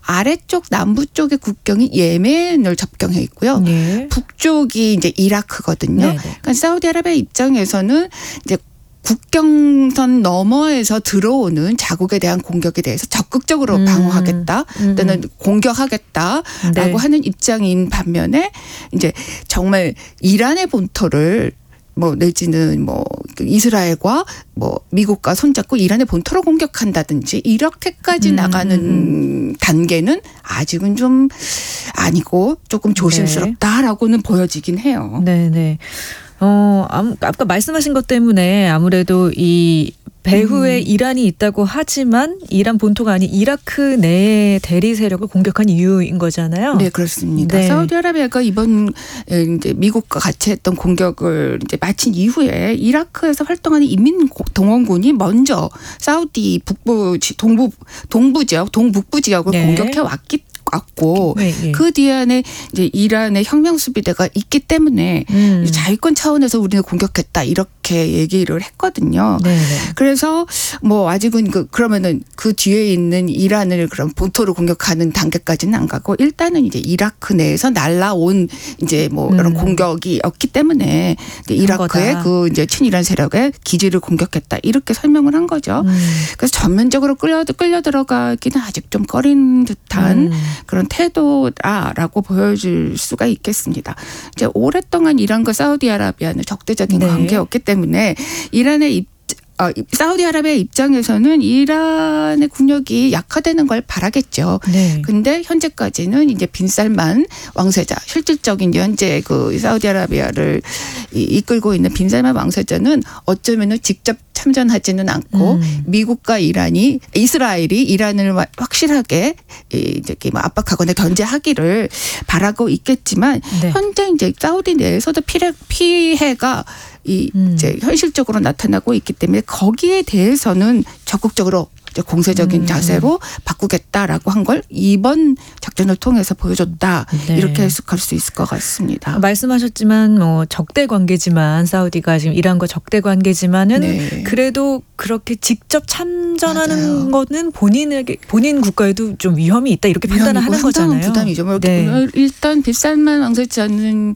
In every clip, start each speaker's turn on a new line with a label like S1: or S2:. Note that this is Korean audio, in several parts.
S1: 아래쪽 남부 쪽의 국경이 예멘을 접경해 있고요.
S2: 네.
S1: 북쪽이 이제 이라크거든요.
S2: 네네.
S1: 그러니까 사우디아라비아 입장에서는 이제 국경선 너머에서 들어오는 자국에 대한 공격에 대해서 적극적으로 방어하겠다 또는 공격하겠다라고
S2: 네.
S1: 하는 입장인 반면에 이제 정말 이란의 본토를 뭐 내지는 뭐 이스라엘과 뭐 미국과 손잡고 이란의 본토를 공격한다든지 이렇게까지 나가는 단계는 아직은 좀 아니고 조금 조심스럽다라고는 보여지긴 해요.
S2: 네네. 아까 말씀하신 것 때문에 아무래도 이 배후에 이란이 있다고 하지만 이란 본토가 아닌 이라크 내 대리 세력을 공격한 이유인 거잖아요.
S1: 네, 그렇습니다.
S2: 네.
S1: 사우디아라비아가 이번 이제 미국과 같이 했던 공격을 이제 마친 이후에 이라크에서 활동하는 인민동원군이 먼저 사우디 동북부 지역을
S2: 네.
S1: 공격해 왔고
S2: 네.
S1: 그 뒤안에 이제 이란의 혁명 수비대가 있기 때문에 자위권 차원에서 우리는 공격했다 이렇게 얘기를 했거든요.
S2: 네네.
S1: 그래서 뭐 아직은 그러면은 그 뒤에 있는 이란을 그럼 본토를 공격하는 단계까지는 안 가고 일단은 이제 이라크 내에서 날라온 이제 뭐 이런 공격이었기 때문에 이라크의 그 이제 친이란 세력의 기지를 공격했다 이렇게 설명을 한 거죠. 그래서 전면적으로 끌려 들어가기는 아직 좀 꺼린 듯한 그런 태도라고 보여줄 수가 있겠습니다. 이제 오랫동안 이란과 사우디아라비아는 적대적인 관계였기 때문에 사우디아라비아 입장에서는 이란의 국력이 약화되는 걸 바라겠죠. 근데 현재까지는 이제 빈살만 왕세자, 실질적인 현재 그 사우디아라비아를 이끌고 있는 빈살만 왕세자는 어쩌면은 직접 참전하지는 않고 미국과 이스라엘이 이란을 확실하게 이제 압박하거나 견제하기를 바라고 있겠지만 현재 이제 사우디 내에서도 피해가 이제 현실적으로 나타나고 있기 때문에 거기에 대해서는 적극적으로 이제 공세적인 자세로 바꾸겠다라고 한 걸 이번 작전을 통해서 보여줬다. 이렇게 해석할 수 있을 것 같습니다.
S2: 말씀하셨지만 뭐 적대 관계지만 사우디가 지금 이란과 적대 관계지만은 그래도 그렇게 직접 참전하는 거는 본인 국가에도 좀 위험이 있다 이렇게 판단을 하는 거잖아요.
S1: 부담이죠. 일단 빈살만 왕세자는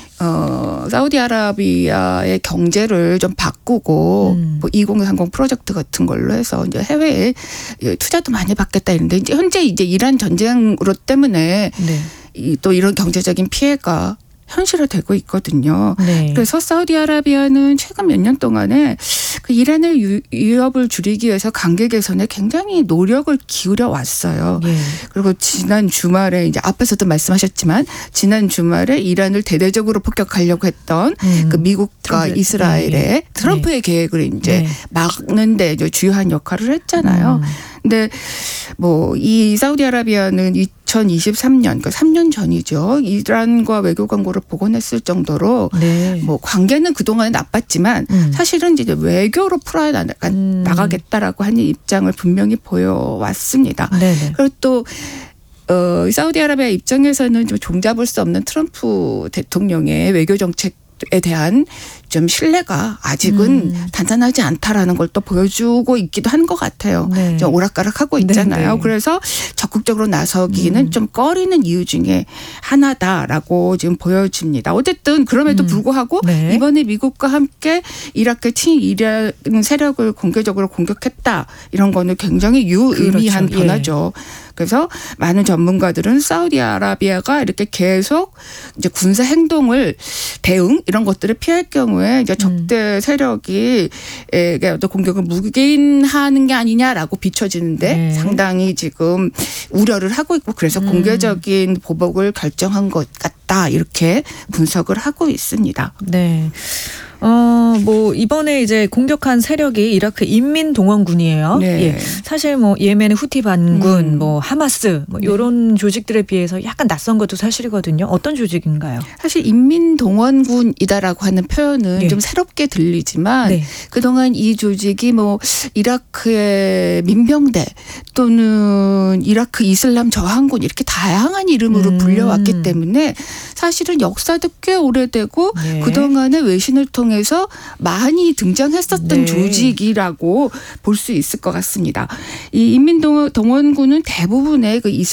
S1: 사우디아라비아의 경제를 좀 바꾸고 뭐 2030 프로젝트 같은 걸로 해서 이제 해외에 투자도 많이 받겠다 이런데 이제 현재 이제 이란 전쟁으로 때문에 또 이런 경제적인 피해가 현실화되고 있거든요. 그래서 사우디아라비아는 최근 몇 년 동안에 그 이란의 위협을 줄이기 위해서 관계 개선에 굉장히 노력을 기울여 왔어요. 그리고 지난 주말에 이제 앞에서도 말씀하셨지만 지난 주말에 이란을 대대적으로 폭격하려고 했던 그 미국과 이스라엘의 트럼프의 계획을 이제 막는데 이제 주요한 역할을 했잖아요. 근데 뭐 이 사우디아라비아는 2023년 그러니까 3년 전이죠. 이란과 외교 광고를 복원했을 정도로 뭐 관계는 그동안에 나빴지만 사실은 이제 외교로 풀어 나가겠다라고 하는 입장을 분명히 보여왔습니다. 그리고 또 사우디아라비아 입장에서는 좀 종잡을 수 없는 트럼프 대통령의 외교 정책에 대한 좀 신뢰가 아직은 단단하지 않다라는 걸 또 보여주고 있기도 한 것 같아요. 좀 오락가락하고 있잖아요. 그래서 적극적으로 나서기는 좀 꺼리는 이유 중에 하나다라고 지금 보여집니다. 어쨌든 그럼에도 불구하고 이번에 미국과 함께 이라크 친이란 세력을 공개적으로 공격했다. 이런 거는 굉장히 유의미한 변화죠. 그래서 많은 전문가들은 사우디아라비아가 이렇게 계속 이제 군사 행동을 대응 이런 것들을 피할 경우에 이제 적대 세력이 어떤 공격을 묵인하는 게 아니냐라고 비춰지는데 상당히 지금 우려를 하고 있고 그래서 공개적인 보복을 결정한 것 같다 이렇게 분석을 하고 있습니다.
S2: 뭐 이번에 이제 공격한 세력이 이라크 인민동원군이에요. 사실 뭐 예멘의 후티 반군, 뭐 하마스, 뭐 이런 조직들에 비해서 약간 낯선 것도 사실이거든요. 어떤 조직인가요?
S1: 사실 인민동원군이다라고 하는 표현은 좀 새롭게 들리지만 그동안 이 조직이 뭐 이라크의 민병대 또는 이라크 이슬람 저항군 이렇게 다양한 이름으로 불려왔기 때문에 사실은 역사도 꽤 오래되고 그동안의 외신을 통해서 많이 등장했었던 조직이라고 볼 수 있을 것 같습니다. 이 인민동원군은 대부분의 그